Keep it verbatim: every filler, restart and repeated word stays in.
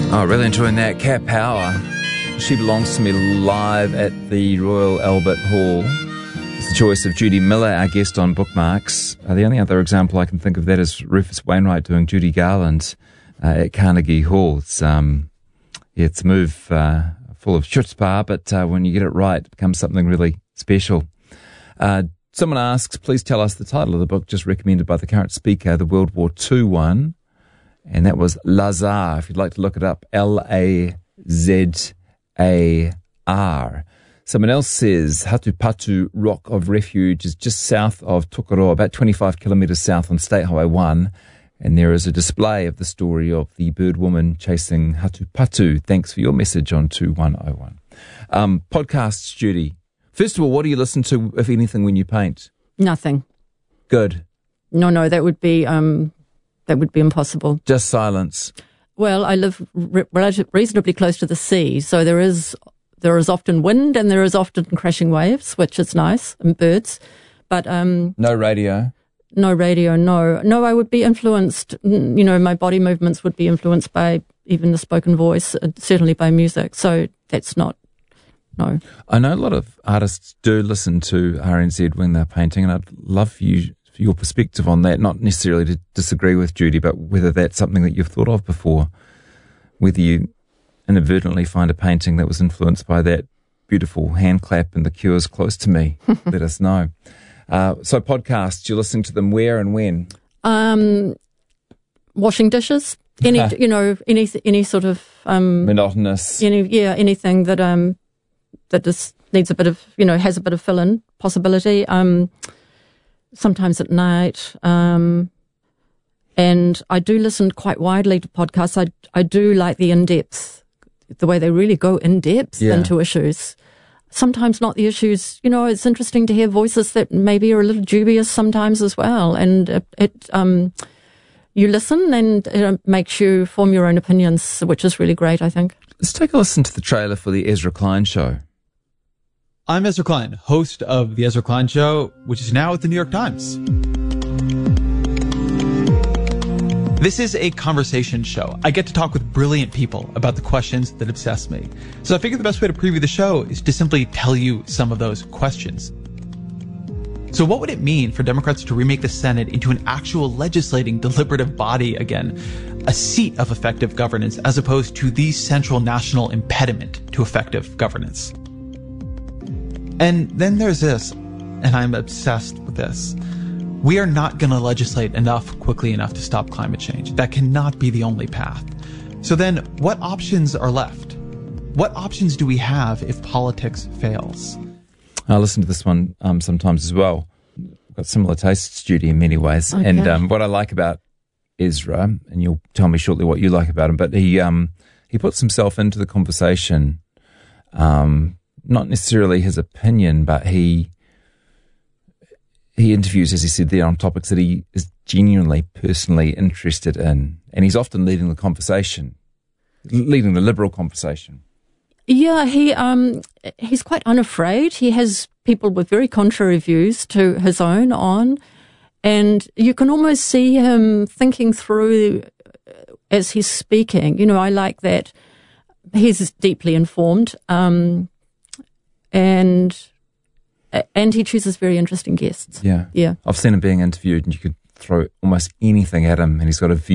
Oh, really enjoying that. Cat Power. She Belongs to Me live at the Royal Albert Hall. It's the choice of Judy Miller, our guest on Bookmarks. Uh, the only other example I can think of that is Rufus Wainwright doing Judy Garland uh, at Carnegie Hall. It's, um, yeah, it's a move uh, full of chutzpah, but uh, when you get it right, it becomes something really special. Uh, someone asks, please tell us the title of the book just recommended by the current speaker, the World War Two one. And that was Lazar, if you'd like to look it up, L A Z A R. Someone else says Hatupatu Rock of Refuge is just south of Tokoroa, about twenty-five kilometres south on State Highway one. And there is a display of the story of the bird woman chasing Hatupatu. Thanks for your message on two one oh one. Um, podcasts, Judy. First of all, what do you listen to, if anything, when you paint? Nothing. Good. No, no, that would be... Um That would be impossible. Just silence. Well, I live re- reasonably close to the sea, so there is there is often wind and there is often crashing waves, which is nice, and birds. But um, no radio. No radio. No, no. I would be influenced. You know, my body movements would be influenced by even the spoken voice, uh, certainly by music. So that's not. No. I know a lot of artists do listen to R N Z when they're painting, and I'd love you. Your perspective on that, not necessarily to disagree with Judy, but whether that's something that you've thought of before, whether you inadvertently find a painting that was influenced by that beautiful hand clap and The Cure's Close to Me. Let us know. Uh, so podcasts, you're listening to them where and when? Um, washing dishes, any, you know, any any sort of um, monotonous, any yeah, anything that um that just needs a bit of, you know, has a bit of fill-in possibility. Um. Sometimes at night, um, and I do listen quite widely to podcasts. I I do like the in-depth, the way they really go in-depth yeah. into issues. Sometimes not the issues, you know, it's interesting to hear voices that maybe are a little dubious sometimes as well. And it, it um, you listen and it makes you form your own opinions, which is really great, I think. Let's take a listen to the trailer for the Ezra Klein Show. I'm Ezra Klein, host of The Ezra Klein Show, which is now at the New York Times. This is a conversation show. I get to talk with brilliant people about the questions that obsess me. So I figured the best way to preview the show is to simply tell you some of those questions. So what would it mean for Democrats to remake the Senate into an actual legislating deliberative body again, a seat of effective governance, as opposed to the central national impediment to effective governance? And then there's this, and I'm obsessed with this. We are not going to legislate enough quickly enough to stop climate change. That cannot be the only path. So then what options are left? What options do we have if politics fails? I listen to this one um, sometimes as well. I've got similar tastes, Judy, in many ways. Okay. And um, what I like about Ezra, and you'll tell me shortly what you like about him, but he um, he puts himself into the conversation. Um, not necessarily his opinion, but he he interviews, as he said there, on topics that he is genuinely, personally interested in. And he's often leading the conversation, leading the liberal conversation. Yeah, he um he's quite unafraid. He has people with very contrary views to his own on, and you can almost see him thinking through as he's speaking. You know, I like that he's deeply informed, um, and and he chooses very interesting guests. Yeah, yeah. I've seen him being interviewed, and you could throw almost anything at him, and he's got a view.